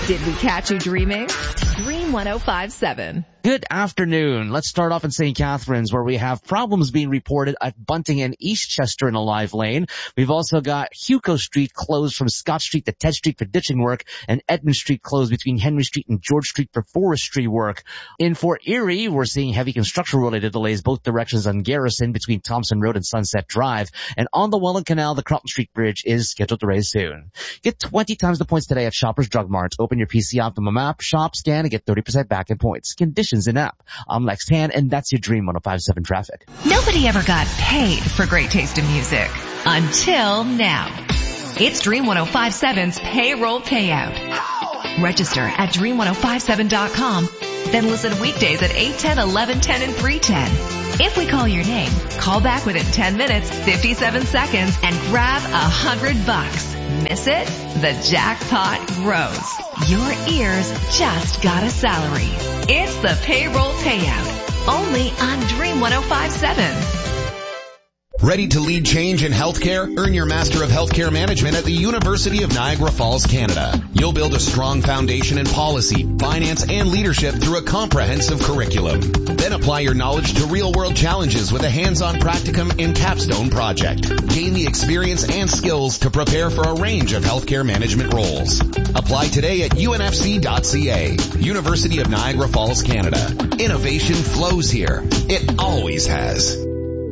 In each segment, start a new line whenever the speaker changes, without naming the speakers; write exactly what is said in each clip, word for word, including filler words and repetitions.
Did we catch you dreaming? Dream one oh five point seven.
Good afternoon. Let's start off in Saint Catharines, where we have problems being reported at Bunting and Eastchester in a live lane. We've also got Hugo Street closed from Scott Street to Ted Street for ditching work, and Edmund Street closed between Henry Street and George Street for forestry work. In Fort Erie, we're seeing heavy construction-related delays both directions on Garrison between Thompson Road and Sunset Drive. And on the Welland Canal, the Crump Street Bridge is scheduled to raise soon. Get twenty times the points today at Shoppers Drug Mart. Open your P C Optimum app, shop, scan, and get thirty percent back in points. Conditions in app. I'm Lex Tan, and that's your Dream one oh five point seven traffic.
Nobody ever got paid for great taste in music. Until now. It's Dream one oh five point seven's payroll payout. Register at dream ten fifty-seven dot com. Then listen weekdays at eight, ten, eleven, ten, and three ten. If we call your name, call back within ten minutes, fifty-seven seconds, and grab a hundred bucks. Miss it? The jackpot grows. Your ears just got a salary. It's the payroll payout. Only on Dream one oh five point seven.
Ready to lead change in healthcare? Earn your Master of Healthcare Management at the University of Niagara Falls, Canada. You'll build a strong foundation in policy, finance, and leadership through a comprehensive curriculum. Then apply your knowledge to real-world challenges with a hands-on practicum in Capstone project. Gain the experience and skills to prepare for a range of healthcare management roles. Apply today at U N F C dot C A. University of Niagara Falls, Canada. Innovation flows here. It always has.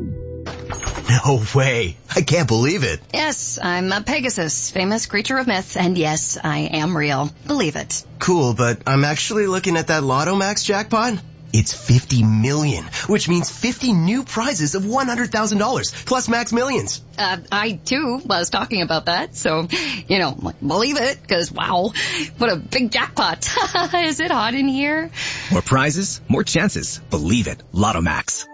No way. I can't believe it.
Yes, I'm a Pegasus, famous creature of myth, and yes, I am real. Believe it.
Cool, but I'm actually looking at that Lotto Max jackpot. It's fifty million, which means fifty new prizes of one hundred thousand dollars, plus Max Millions.
Uh, I, too, was talking about that, so, you know, believe it, because, wow, what a big jackpot. Is it hot in here?
More prizes, more chances. Believe it. Lotto Max.